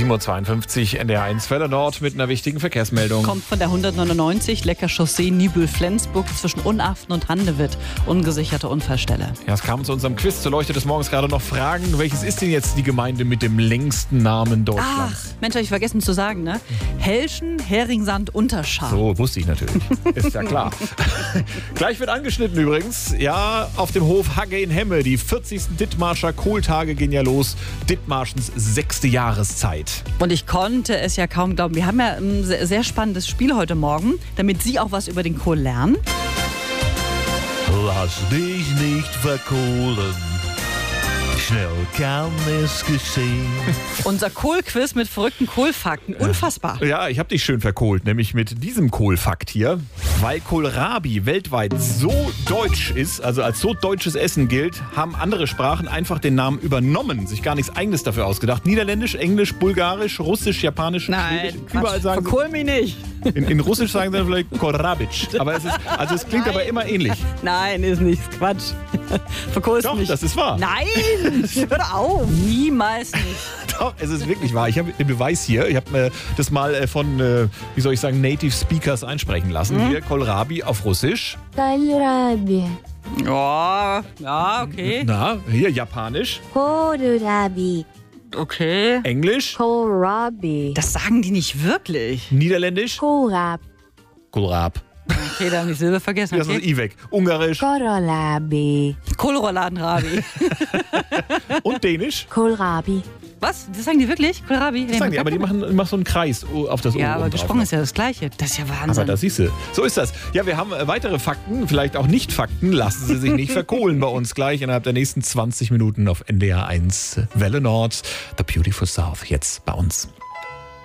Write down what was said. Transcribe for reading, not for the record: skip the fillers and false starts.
7.52 Uhr NDR1 Welle Nord mit einer wichtigen Verkehrsmeldung. Kommt von der 199 Lecker Chaussee Nibel-Flensburg zwischen Unaften und Handewitt. Ungesicherte Unfallstelle. Ja, es kam zu unserem Quiz zur Leuchte des Morgens gerade noch Fragen. Welches ist denn jetzt die Gemeinde mit dem längsten Namen Deutschlands? Ach, Mensch, habe ich vergessen zu sagen, ne? Helschen, Heringsand, Unterschar. So, wusste ich natürlich. Ist ja klar. Gleich wird angeschnitten übrigens. Ja, auf dem Hof Hagge in Hemme. Die 40. Dithmarscher Kohltage gehen ja los. Dithmarschens 6. Jahreszeit. Und ich konnte es ja kaum glauben. Wir haben ja ein sehr spannendes Spiel heute Morgen, damit Sie auch was über den Kohl lernen. Lass dich nicht verkohlen. Schnell kann es geschehen. Unser Kohlquiz mit verrückten Kohlfakten. Unfassbar. Ja, ich habe dich schön verkohlt, nämlich mit diesem Kohlfakt hier. Weil Kohlrabi weltweit so deutsch ist, also als so deutsches Essen gilt, haben andere Sprachen einfach den Namen übernommen, sich gar nichts Eigenes dafür ausgedacht. Niederländisch, Englisch, Bulgarisch, Russisch, Japanisch, Schwedisch. Überall sagen verkohl mich nicht. in Russisch sagen sie dann vielleicht Kohlrabic. Aber es klingt aber immer ähnlich. Nein, ist nichts. Quatsch. Verkohlst Doch, mich. das ist wahr. Nein, hör auf. Niemals nicht. Doch, es ist wirklich wahr. Ich habe den Beweis hier. Ich habe das mal von, Native Speakers einsprechen lassen. Hier, Kohlrabi auf Russisch. Kohlrabi. Ja, okay. Na, hier Japanisch. Kohlrabi. Okay. Englisch. Kohlrabi. Das sagen die nicht wirklich. Niederländisch. Kohlrab. Kohlrab. Okay, da haben die Silbe vergessen. Das ist Okay. I weg. Ungarisch. Kohlrabi. Kohlrouladenrabi. Und Dänisch. Kohlrabi. Was? Das sagen die wirklich? Kohlrabi? Das sagen die, aber die machen so einen Kreis auf das O. Ja, aber oben drauf. gesprochen ist ja das Gleiche. Das ist ja Wahnsinn. Aber das siehst du. So ist das. Ja, wir haben weitere Fakten, vielleicht auch Nicht-Fakten. Lassen Sie sich nicht verkohlen bei uns gleich innerhalb der nächsten 20 Minuten auf NDR 1 Welle Nord. The Beautiful South jetzt bei uns.